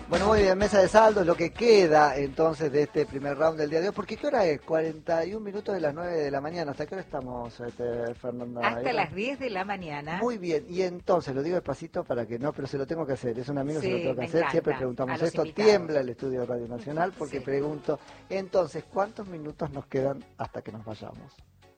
Bueno, muy bien, mesa de saldos, lo que queda entonces de este primer round del día de hoy, porque ¿qué hora es? 41 minutos de las 9 de la mañana, ¿hasta qué hora estamos, Fernanda? Hasta las 10 de la mañana. Muy bien, y entonces, lo digo despacito para que no, pero se lo tengo que hacer, es un amigo, Sí, se lo tengo que me hacer, encanta. siempre preguntamos esto, Invitados. tiembla el estudio de Radio Nacional, porque Sí. pregunto, entonces, ¿cuántos minutos nos quedan hasta que nos vayamos?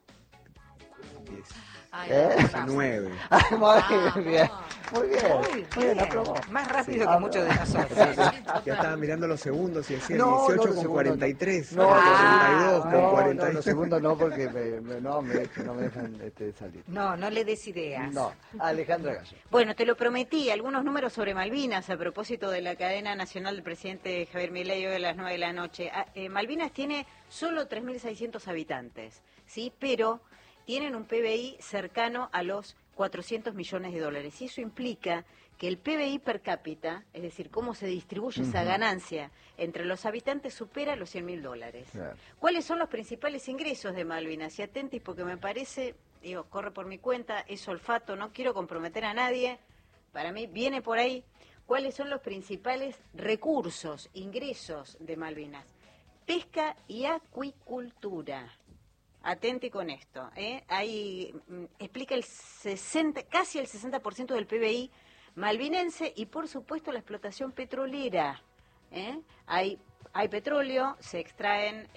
10. Ay, ¿Eh? no, 9. Muy bien, muy bien, aprobó. Más rápido Sí, que muchos de nosotros. Ya estaba mirando los segundos y decía No, 18 los con segundos 43, no. 42 con No, 42. los segundos no, porque no me dejan salir. No le des ideas. No, Alejandra Gallo. Bueno, te lo prometí, algunos números sobre Malvinas a propósito de la cadena nacional del presidente Javier Milei hoy a las 9 de la noche. Malvinas tiene solo 3.600 habitantes, ¿sí? Pero tienen un PBI cercano a los 400 millones de dólares. Y eso implica que el PBI per cápita, es decir, cómo se distribuye esa ganancia entre los habitantes, supera los 100.000 dólares. Claro. ¿Cuáles son los principales ingresos de Malvinas? Y atentis porque me parece, digo, corre por mi cuenta, es olfato, no quiero comprometer a nadie, para mí viene por ahí. ¿Cuáles son los principales recursos, ingresos de Malvinas? Pesca y acuicultura. Atente con esto, Ahí explica casi el 60% del PBI malvinense y por supuesto la explotación petrolera. Hay petróleo, se extraen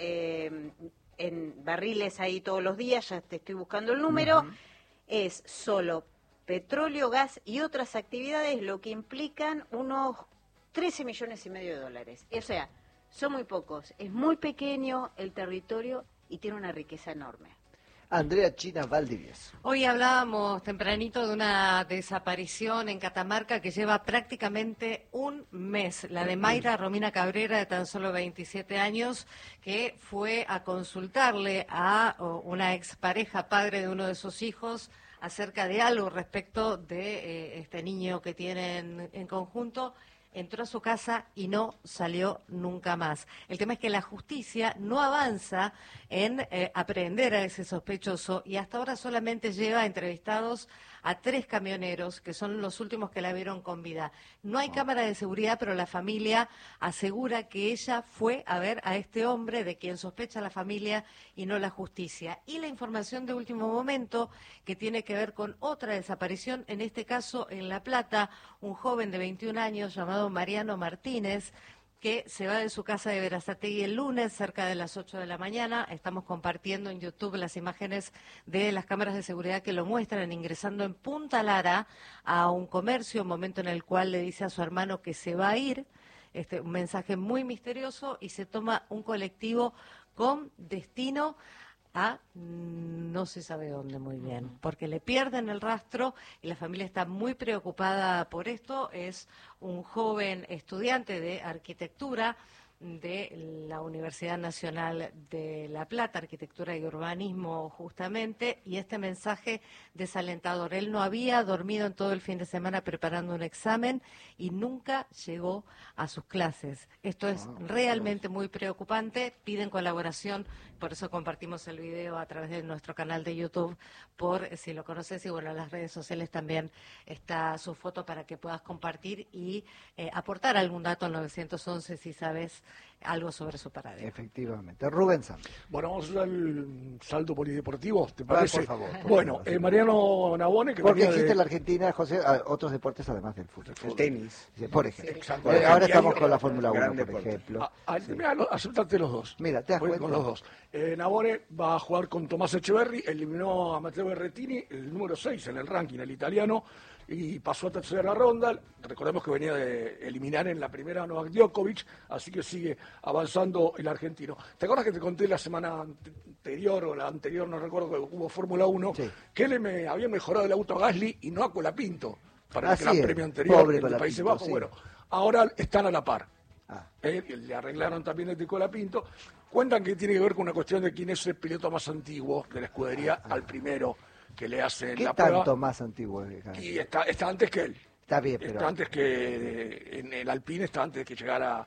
en barriles ahí todos los días, ya te estoy buscando el número, es solo petróleo, gas y otras actividades lo que implican unos 13 millones y medio de dólares. O sea, son muy pocos, es muy pequeño el territorio y tiene una riqueza enorme. Andrea China Valdivieso. Hoy hablábamos tempranito de una desaparición en Catamarca que lleva prácticamente un mes, la de Mayra Romina Cabrera, de tan solo 27 años, que fue a consultarle a una expareja, padre de uno de sus hijos, acerca de algo respecto de este niño que tienen en conjunto. Entró a su casa y no salió nunca más. El tema es que la justicia no avanza en aprehender a ese sospechoso y hasta ahora solamente lleva entrevistados a 3 camioneros, que son los últimos que la vieron con vida. No hay cámara de seguridad, pero la familia asegura que ella fue a ver a este hombre de quien sospecha la familia y no la justicia. Y la información de último momento, que tiene que ver con otra desaparición, en este caso en La Plata, un joven de 21 años llamado Mariano Martínez, que se va de su casa de Berazategui el lunes, cerca de las 8 de la mañana. Estamos compartiendo en YouTube las imágenes de las cámaras de seguridad que lo muestran ingresando en Punta Lara a un comercio, un momento en el cual le dice a su hermano que se va a ir, un mensaje muy misterioso, y se toma un colectivo con destino a no se sabe dónde muy bien, porque le pierden el rastro y la familia está muy preocupada por esto. Es un joven estudiante de arquitectura de la Universidad Nacional de La Plata, Arquitectura y Urbanismo justamente, y este mensaje desalentador. Él no había dormido en todo el fin de semana preparando un examen y nunca llegó a sus clases. Esto es realmente muy preocupante. Piden colaboración, por eso compartimos el video a través de nuestro canal de YouTube, por si lo conoces, y bueno, en las redes sociales también está su foto para que puedas compartir y aportar algún dato al 911 si sabes algo sobre su paradero. Efectivamente. Rubén Santos. Bueno, vamos a usar el salto polideportivo, ¿te Por parece? favor. Bueno, Mariano Nabone, que Porque venía existe de... en la Argentina, José, otros deportes además del fútbol. El tenis. Por ejemplo. Exacto. Ahora Y estamos hay- con la Fórmula 1, gran por deporte. ejemplo. Mira, aceptate los dos. Mira, ¿te das Voy cuenta? con los dos. Nabone va a jugar con Tomás Echeverri, eliminó a Matteo Berrettini, el número 6 en el ranking, el italiano, y pasó a tercera ronda. Recordemos que venía de eliminar en la primera a Novak Djokovic, así que sigue avanzando el argentino. ¿Te acuerdas que te conté la semana anterior o la anterior, no recuerdo, que hubo Fórmula 1, Sí. que él había mejorado el auto a Gasly y no a Colapinto para el Así Gran es. Premio anterior Pobre en los Colapinto, Países Bajos? sí. Bueno, ahora están a la par. Ah. Le arreglaron también el de Colapinto. Cuentan que tiene que ver con una cuestión de quién es el piloto más antiguo de la escudería al primero que le hacen ¿Qué la tanto prueba. más antiguo es? Y está antes que él. Está bien, pero... Está antes que en el Alpine, está antes que llegara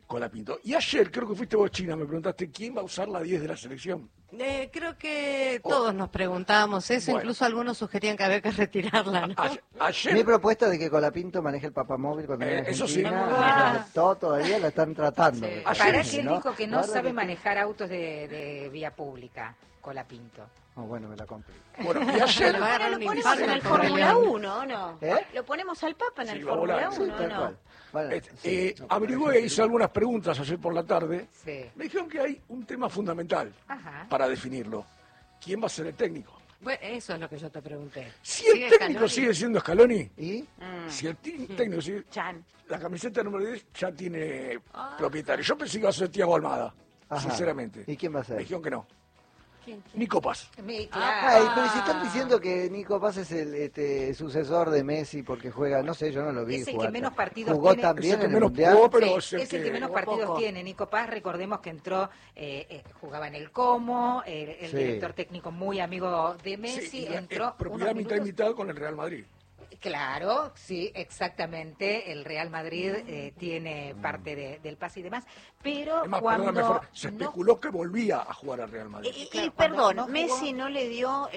Colapinto. Y ayer, creo que fuiste vos, China, me preguntaste quién va a usar la 10 de la selección. Creo que todos nos preguntábamos eso, Bueno. incluso algunos sugerían que había que retirarla, ¿no? Ayer, Mi propuesta de que Colapinto maneje el papamóvil cuando viene a eso sí. Argentina, todo todavía la están tratando. Sí. me Ayer- Para parece, que él ¿no? dijo que no Ahora sabe que- manejar autos de vía pública, Colapinto. Oh, bueno, me la compré. bueno, y Le ayer, va a agarrar Ahora un lo ponemos infarto en al el pobre Fórmula León. 1, ¿o no? ¿Eh? Lo ponemos al Papa en el Sí, va a volar. Fórmula Sí, 1, ¿o tal no? cual. Bueno, sí. averigué, hice algunas preguntas ayer por la tarde. Sí. Me dijeron que hay un tema fundamental Ajá. para definirlo. ¿Quién va a ser el técnico? Bueno, eso es lo que yo te pregunté. Si el ¿Sigue técnico Scaloni? sigue siendo Scaloni, ¿Y? si el técnico sigue, Chan. la camiseta número 10 ya tiene Ah. propietario. Yo pensé que iba a ser Thiago Almada, Ajá. sinceramente. ¿Y quién va a Me ser? dijeron que no. ¿Quién? Nico Paz. Claro. Ay, pero si están diciendo que Nico Paz es el sucesor de Messi porque juega, no sé, yo no lo vi Es el que jugar. menos partidos Jugó tiene. Es también el que en el menos Mundial. jugó, pero Sí, es el que menos Jugó partidos poco. tiene. Nico Paz, recordemos que entró, jugaba en el Como, el Sí. director técnico muy amigo de Messi, Sí, entró propiedad unos mitad y minutos. mitad con el Real Madrid. Claro, sí, exactamente. El Real Madrid tiene parte del pase y demás, pero Es más, cuando perdón, mejor, se no- especuló que volvía a jugar al Real Madrid. Y Claro, cuando perdón, no jugó- Messi no le dio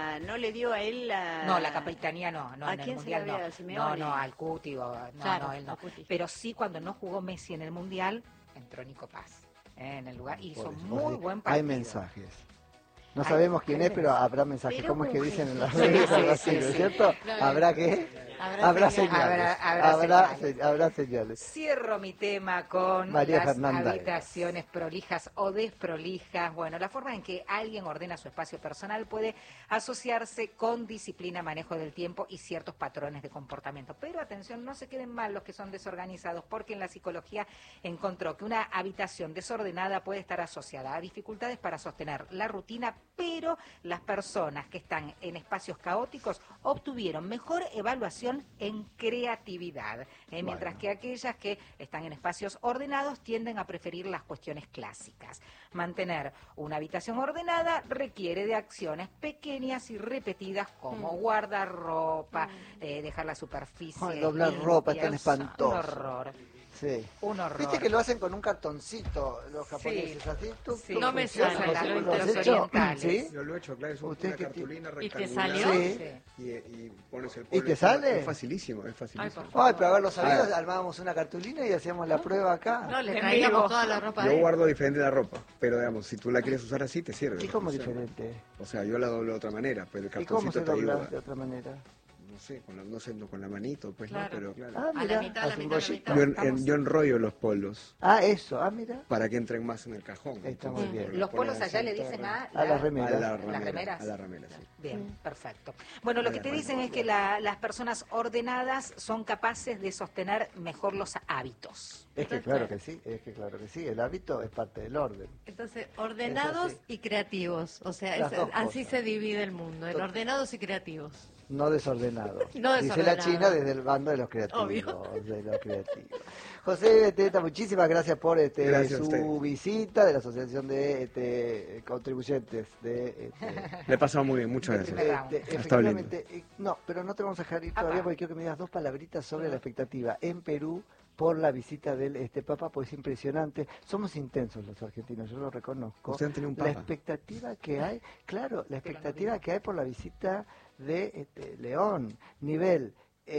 a él la... No, la capitanía no, ¿A en el quién se Mundial la dio? no. ¿A Simeone? No, al Cuti, no, Claro, no, él no. al Cuti. Pero sí, cuando no jugó Messi en el Mundial, entró Nico Paz en el lugar, hizo Por eso, muy vos buen decís, partido. hay mensajes. No Hay- sabemos quién hay es, pero habrá mensajes. Pero ¿Cómo es que un dicen en las Sí, redes? sí, Algo sí, así, ¿no es sí. cierto? No, ¿Habrá qué? Habrá Habrá señales. señales. Habrá señales. Habrá señales. Cierro mi tema con María las Fernanda habitaciones prolijas o desprolijas. Bueno, la forma en que alguien ordena su espacio personal puede asociarse con disciplina, manejo del tiempo y ciertos patrones de comportamiento. Pero atención, no se queden mal los que son desorganizados, porque en la psicología encontró que una habitación desordenada puede estar asociada a dificultades para sostener la rutina, pero las personas que están en espacios caóticos obtuvieron mejor evaluación en creatividad, mientras que aquellas que están en espacios ordenados tienden a preferir las cuestiones clásicas. Mantener una habitación ordenada requiere de acciones pequeñas y repetidas como guardar ropa, dejar la superficie Ay, doblar limpia. ropa, es tan Un espantoso. horror, Sí. un horror. Viste que lo hacen con un cartoncito los japoneses, Sí. así. Sí. No me funciona, sale, José, lo ¿lo has los hecho? orientales. ¿Sí? Yo lo he hecho, claro, es ¿Usted una qué cartulina ¿Y te rectangular. salió? Sí. Y pones el ¿Y pueblo te encima. sale? Es facilísimo, es facilísimo. Ay, por Ay, pero haberlo sabido, Ah. armábamos una cartulina y hacíamos la prueba acá. No, le En traíamos vivo. toda la ropa Yo a él. guardo diferente la ropa, pero digamos, si tú la quieres usar así, te sirve. ¿Y cómo Funciona. diferente? O sea, yo la doblo de otra manera, pero el ¿Y cómo se cartoncito te dobla ayuda. de otra manera? No sé, con la, no sé, no con la manito, pues Claro. no, pero claro. Ah, A la mira, mitad, a la hace un mitad, a la bollito. mitad. Yo enrollo los polos Ah, eso, mira. para que entren más en el cajón. Está muy Entonces, bien. Los pones polos allá así le toda dicen la- a A la a remera. la las remera, remeras. a la remera, sí. Bien, perfecto. Bueno, lo que te dicen es que las personas ordenadas son capaces de sostener mejor los hábitos. Es que claro que sí, es que claro que sí. El hábito es parte del orden. Entonces, ordenados Es así. y creativos. O sea, Las dos así cosas. se divide el mundo, en ordenados y creativos. No desordenado. No Dice la desordenado. China desde el bando de los creativos. Obvio. De los creativos. José Beteta, muchísimas gracias por Gracias a su ustedes. visita de la Asociación de Contribuyentes de Le he pasado muy bien, muchas Del gracias. primer round. efectivamente, no, pero no te vamos a dejar ir todavía Apa. porque quiero que me digas dos palabritas sobre la expectativa en Perú por la visita del Papa, pues es impresionante. Somos intensos los argentinos, yo lo reconozco. Ustedes han tenido un La papa. expectativa que hay, claro, la expectativa que hay por la visita de León, nivel.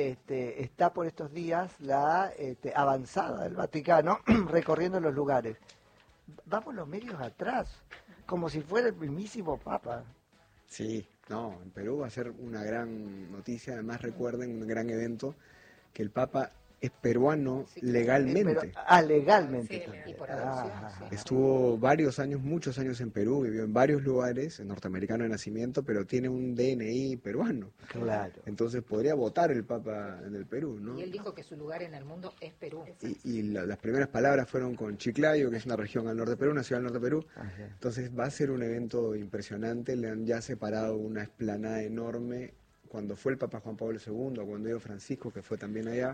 Está por estos días la avanzada del Vaticano recorriendo los lugares. Vamos los medios atrás, como si fuera el mismísimo Papa. Sí, no, en Perú va a ser una gran noticia. Además, recuerden un gran evento que el Papa es peruano legalmente. Legalmente. Sí, también. y por adopción, Ajá. sí. Estuvo varios años, muchos años en Perú, vivió en varios lugares, norteamericano de nacimiento, pero tiene un DNI peruano. Claro. Entonces podría votar el Papa en el Perú, ¿no? Y él dijo que su lugar en el mundo es Perú. Las primeras palabras fueron con Chiclayo, que es una región al norte de Perú, una ciudad al norte de Perú. Ajá. Entonces va a ser un evento impresionante, le han ya separado una explanada enorme. Cuando fue el Papa Juan Pablo II, cuando iba Francisco, que fue también allá,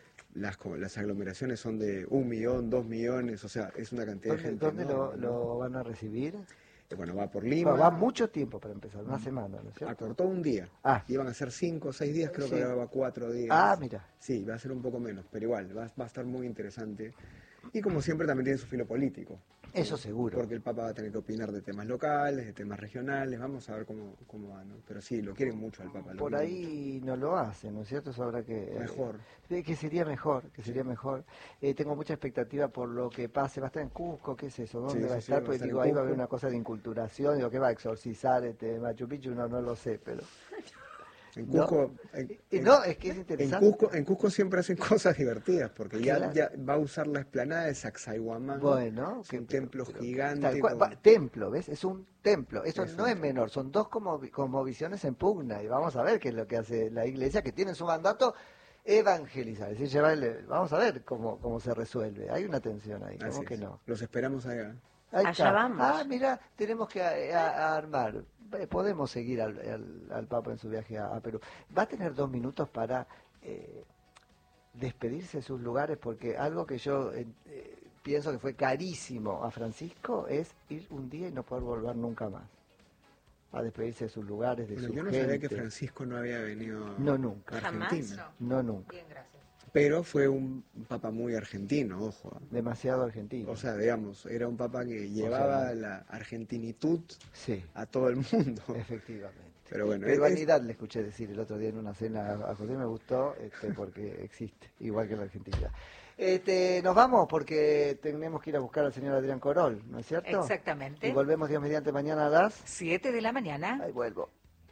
las aglomeraciones son de 1 millón, 2 millones, o sea, es una cantidad de gente. ¿Dónde enorme, ¿no? lo van a recibir? Bueno, va por Lima. Va mucho tiempo para empezar, una semana, ¿no es cierto? Acortó un día. Ah. Iban a ser 5 o 6 días, creo Sí. que ahora va 4 días. Ah, mira. Sí, va a ser un poco menos, pero igual, va a estar muy interesante. Y como siempre también tiene su filo político. Eso seguro. Porque el Papa va a tener que opinar de temas locales, de temas regionales, vamos a ver cómo va, ¿no? Pero sí, lo quieren mucho al Papa. Por ahí no lo hacen, ¿no es cierto? Eso habrá que... Mejor. Que sería mejor, mejor. Tengo mucha expectativa por lo que pase. ¿Va a estar en Cusco? ¿Qué es eso? ¿Dónde va a estar? Porque digo, ahí va a haber una cosa de inculturación. Digo, ¿qué va a exorcizar Machu Picchu? No lo sé, pero... En Cusco, no, es que es interesante. En Cusco siempre hacen cosas divertidas, porque Claro. ya va a usar la explanada de Sacsayhuamán. Bueno, es un templo gigante. Tal cual, templo, ¿ves? Es un templo. Eso Es no un es menor, son dos como visiones en pugna. Y vamos a ver qué es lo que hace la iglesia, que tiene su mandato evangelizar. Es decir, vamos a ver cómo se resuelve. Hay una tensión ahí, ¿cómo que no? Los esperamos allá. Ahí Allá está. vamos. Ah, mira, tenemos que a armar. Podemos seguir al Papa en su viaje a Perú. Va a tener 2 minutos para despedirse de sus lugares, porque algo que yo pienso que fue carísimo a Francisco es ir un día y no poder volver nunca más. A despedirse de sus lugares, de su Yo no gente. sabía que Francisco no había venido No, nunca. a Argentina. Jamás. No, nunca. Bien, gracias. Pero fue un Papa muy argentino, ojo. Demasiado argentino. O sea, digamos, era un Papa que llevaba la argentinitud Sí, a todo el mundo. efectivamente. Pero bueno, Peruanidad le escuché decir el otro día en una cena a José, me gustó porque existe, igual que la argentinidad. Nos vamos porque tenemos que ir a buscar al señor Adrián Corol, ¿no es cierto? Exactamente. Y volvemos Dios mediante mañana a las... 7 de la mañana. Ahí vuelvo.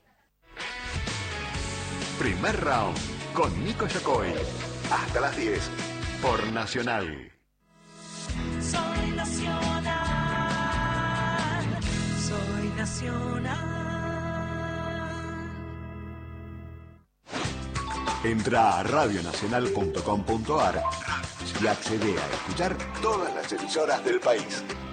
Primer round con Nico Yocoy. Hasta las 10 por Nacional. Soy nacional, soy nacional. Entra a radionacional.com.ar y accede a escuchar todas las emisoras del país.